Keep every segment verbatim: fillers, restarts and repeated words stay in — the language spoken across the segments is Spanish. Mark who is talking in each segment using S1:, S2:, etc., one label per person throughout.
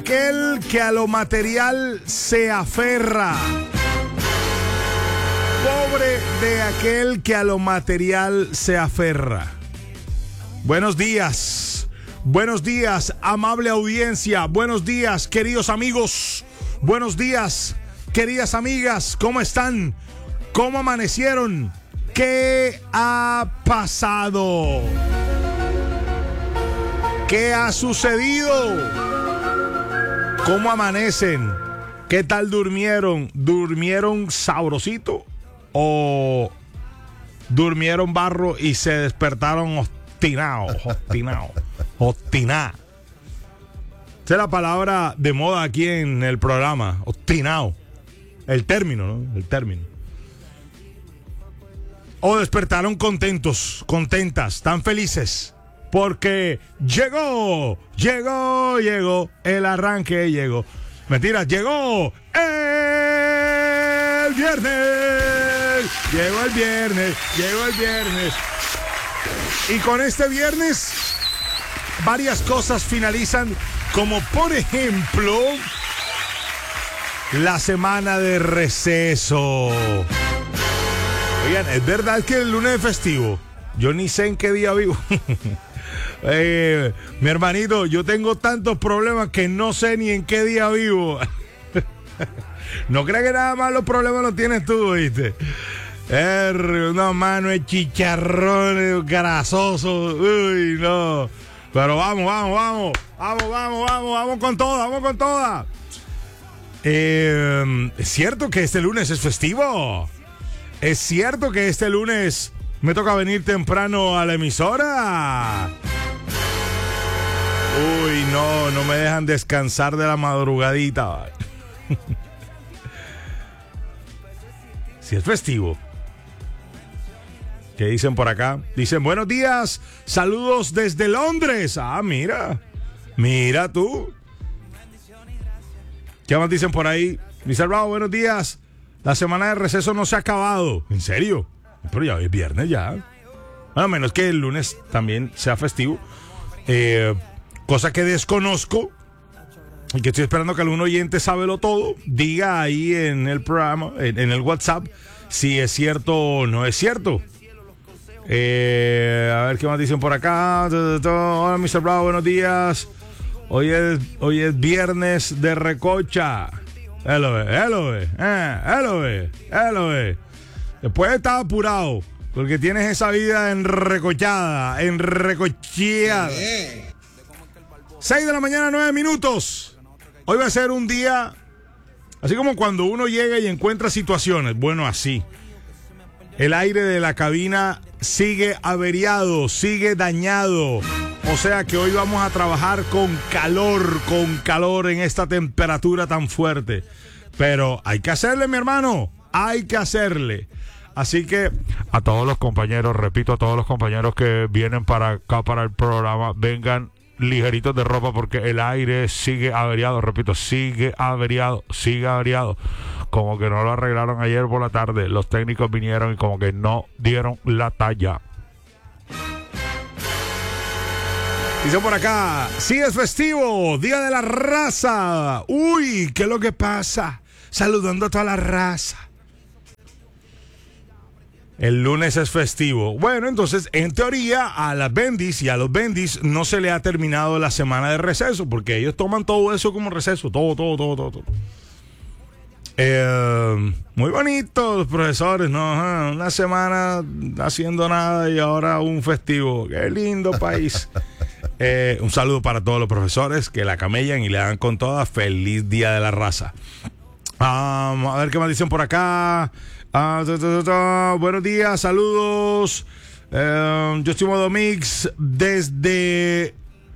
S1: aquel que a lo material se aferra. Pobre de aquel que a lo material se aferra. Buenos días. Buenos días, amable audiencia. Buenos días, queridos amigos. Buenos días, queridas amigas. ¿Cómo están? ¿Cómo amanecieron? ¿Qué ha pasado? ¿Qué ha sucedido? ¿Cómo amanecen? ¿Qué tal durmieron? ¿Durmieron sabrosito? ¿O durmieron barro y se despertaron obstinados? Obstinados. Obstinados. Esa es la palabra de moda aquí en el programa. Obstinado. El término, ¿no? El término. O despertaron contentos, contentas, tan felices. Porque llegó, llegó, llegó, el arranque llegó. Mentira, llegó el viernes. Llegó el viernes, llegó el viernes. Y con este viernes, varias cosas finalizan, como por ejemplo, la semana de receso. Oigan, ¿es verdad que el lunes es festivo? Yo ni sé en qué día vivo. eh, mi hermanito, yo tengo tantos problemas que no sé ni en qué día vivo. No creas que nada más los problemas los tienes tú, ¿viste? Er, una mano de chicharrones grasosos. Uy, no. Pero vamos, vamos, vamos. Vamos, vamos, vamos, vamos con toda, vamos con toda. Eh, ¿Es cierto que este lunes es festivo? ¿Es cierto que este lunes me toca venir temprano a la emisora? Uy, no, no me dejan descansar de la madrugadita. Si es festivo. ¿Qué dicen por acá? Dicen, buenos días, saludos desde Londres. Ah, mira, mira tú. ¿Qué más dicen por ahí? Dice Bravo, buenos días. La semana de receso no se ha acabado. ¿En serio? Pero ya es viernes ya. A menos que el lunes también sea festivo. Eh, cosa que desconozco. Y que estoy esperando que algún oyente sábelo todo. Diga ahí en el programa, en, en el WhatsApp, si es cierto o no es cierto. Eh, a ver qué más dicen por acá. Hola, mister Bravo, buenos días. Hoy es, hoy es viernes de recocha. Hello, hello, eh, hello, hello. Después estás apurado, porque tienes esa vida enrecochada, enrecocheada. seis de la mañana, nueve minutos. Hoy va a ser un día, así como cuando uno llega y encuentra situaciones. Bueno, así. El aire de la cabina sigue averiado, sigue dañado. O sea que hoy vamos a trabajar con calor, con calor en esta temperatura tan fuerte. Pero hay que hacerle, mi hermano, hay que hacerle. Así que a todos los compañeros, repito, a todos los compañeros que vienen para acá, para el programa, vengan ligeritos de ropa porque el aire sigue averiado, repito, sigue averiado, sigue averiado. Como que no lo arreglaron ayer por la tarde. Los técnicos vinieron y como que no dieron la talla. Dice por acá, sí es festivo, Día de la Raza. Uy, ¿qué es lo que pasa? Saludando a toda la raza. El lunes es festivo. Bueno, entonces, en teoría, a las bendis y a los bendis no se le ha terminado la semana de receso, porque ellos toman todo eso como receso, todo, todo, todo, todo, todo. Eh, muy bonito los profesores, ¿no? Una semana haciendo nada y ahora un festivo. Qué lindo país. Eh, un saludo para todos los profesores que la camellan y le dan con toda. Feliz Día de la Raza. Um, a ver qué más dicen por acá. Uh, ta, ta, ta, ta. Buenos días, saludos. Uh, yo estoy Modo Mix desde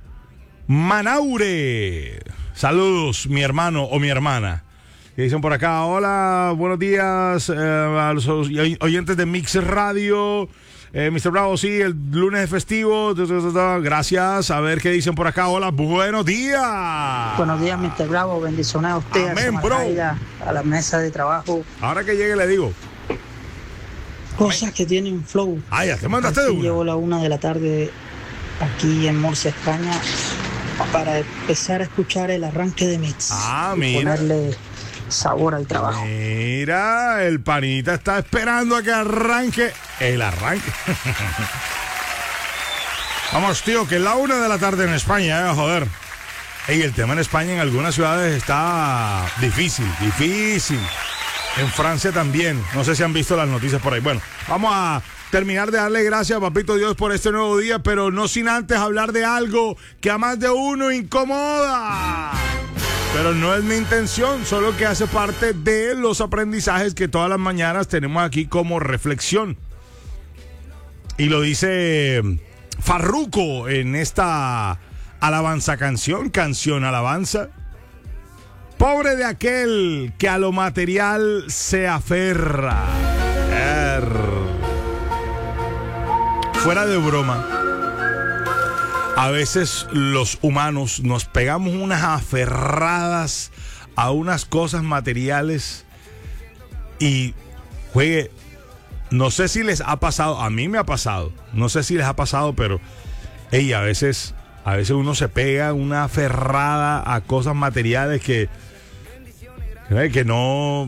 S1: Manaure. Saludos, mi hermano o mi hermana. Que dicen por acá, hola, buenos días eh, a los oyentes de Mix Radio. Eh, mister Bravo, sí, el lunes es festivo. Gracias. A ver qué dicen por acá. Hola, buenos días.
S2: Buenos días, mister Bravo. Bendiciones a usted,
S1: amén,
S2: a,
S1: bro.
S2: Raida, a la mesa de trabajo.
S1: Ahora que llegue le digo.
S2: Cosas que tienen flow.
S1: Ah, ya te mandaste de una.
S2: Llevo la una de la tarde aquí en Murcia, España. para empezar a escuchar el arranque de Mix.
S1: Ah,
S2: y
S1: mira.
S2: ponerle sabor al trabajo.
S1: Mira, el panita está esperando a que arranque el arranque. Vamos, tío, que es la una de la tarde en España, eh, joder. Y el tema en España en algunas ciudades está difícil, difícil. En Francia también. No sé si han visto las noticias por ahí. Bueno, vamos a terminar de darle gracias a Papito Dios por este nuevo día, pero no sin antes hablar de algo que a más de uno incomoda. Pero no es mi intención, solo que hace parte de los aprendizajes que todas las mañanas tenemos aquí como reflexión. Y lo dice Farruko en esta alabanza canción, canción alabanza. Pobre de aquel que a lo material se aferra. Er. Fuera de broma, a veces los humanos nos pegamos unas aferradas a unas cosas materiales y, juegue, no sé si les ha pasado, a mí me ha pasado, no sé si les ha pasado, pero hey, a veces, a veces uno se pega una aferrada a cosas materiales que, que no,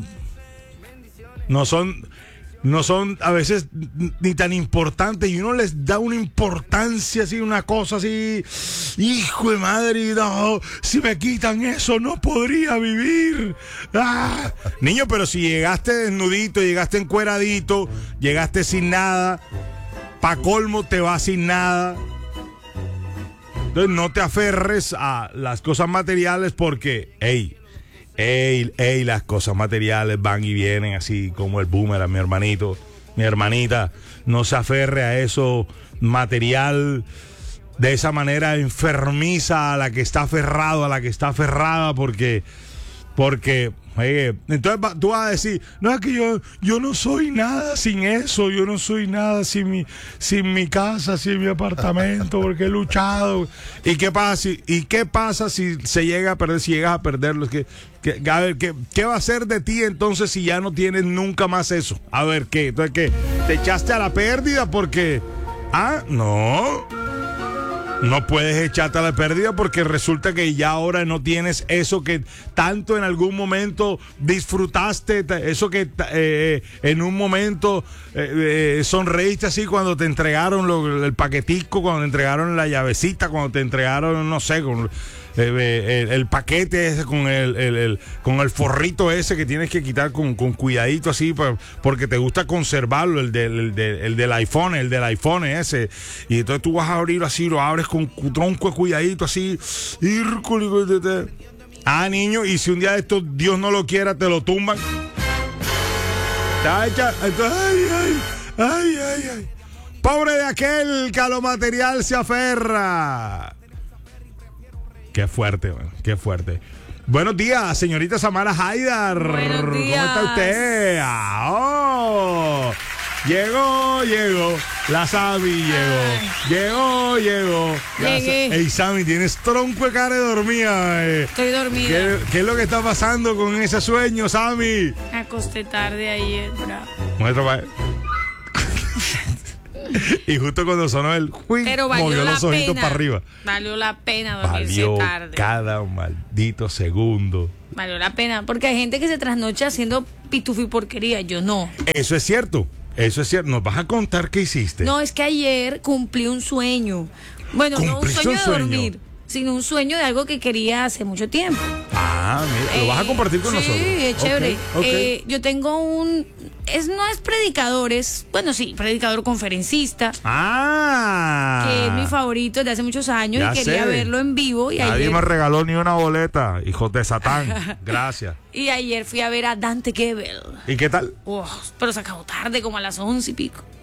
S1: no son... No son a veces ni tan importantes y uno les da una importancia así, una cosa así, hijo de madre, no, si me quitan eso no podría vivir. Ah. Niño, pero si llegaste desnudito, llegaste encueradito, llegaste sin nada, pa' colmo te vas sin nada. Entonces no te aferres a las cosas materiales porque, hey, Ey, ey, las cosas materiales van y vienen así como el boomerang, mi hermanito, mi hermanita. No se aferre a eso material de esa manera enfermiza a la que está aferrado, a la que está aferrada, porque, porque, oye, entonces tú vas a decir, no, es que yo, yo no soy nada sin eso, yo no soy nada sin mi, sin mi casa, sin mi apartamento, porque he luchado. ¿Y qué pasa si, y qué pasa si se llega a perder, si llegas a perderlo? Que, que, a ver, ¿qué, ¿qué va a ser de ti entonces si ya no tienes nunca más eso? A ver, ¿qué? Entonces, ¿qué? ¿Te echaste a la pérdida porque, ah, no? No puedes echarte a la pérdida porque resulta que ya ahora no tienes eso que tanto en algún momento disfrutaste, eso que eh, en un momento eh, eh, sonreíste así cuando te entregaron lo, el paquetico, cuando te entregaron la llavecita, cuando te entregaron, no sé, con... Eh, el, el paquete ese con el, el, el con el forrito ese que tienes que quitar con, con cuidadito así por, porque te gusta conservarlo, el del, el, del, el del iPhone, el del iPhone ese, y entonces tú vas a abrirlo así, lo abres con tronco de cuidadito así, y... ah, niño, y si un día de esto Dios no lo quiera te lo tumban, ay, ay, ay, ay, ay. Pobre de aquel que a lo material se aferra. Qué fuerte, man, qué fuerte. Buenos días, señorita Samara Haidar.
S3: Buenos días.
S1: ¿Cómo está usted? Ah, oh, llegó, llegó. La Sami llegó.
S3: Ay.
S1: Llegó, llegó.
S3: Llegué.
S1: Ey, Sami, tienes tronco de cara de dormida. Eh.
S3: Estoy dormida.
S1: ¿Qué, ¿Qué es lo que está pasando con ese sueño, Sami?
S3: Me acosté tarde ayer, bravo.
S1: Muestra pa' y justo cuando sonó el ¡juin!
S3: Pero valió
S1: Movió
S3: la
S1: los ojitos
S3: pena.
S1: para arriba.
S3: Valió la pena dormirse
S1: Valió
S3: tarde.
S1: cada maldito segundo.
S3: Valió la pena. Porque hay gente que se trasnocha haciendo pitufi porquería. Yo no.
S1: Eso es cierto. Eso es cierto. ¿Nos vas a contar qué hiciste?
S3: No, es que ayer cumplí un sueño. Bueno, no un
S1: ¿Cumpliste
S3: sueño
S1: un
S3: de
S1: sueño?
S3: dormir, sino un sueño de algo que quería hace mucho tiempo.
S1: Ah, mira, ¿lo vas a compartir con
S3: sí,
S1: nosotros?
S3: Sí, es chévere.
S1: Ok, ok.
S3: Eh, yo tengo un... Es, no es predicador, es... Bueno, sí, predicador conferencista.
S1: Ah.
S3: Que es mi favorito desde hace muchos años
S1: Ya
S3: y quería
S1: sé.
S3: verlo en vivo. Y
S1: Nadie
S3: ayer,
S1: me regaló ni una boleta, hijos de Satán. Gracias.
S3: y ayer fui a ver a Dante Gebel.
S1: ¿Y qué tal?
S3: Uf, pero se acabó tarde, como a las once y pico.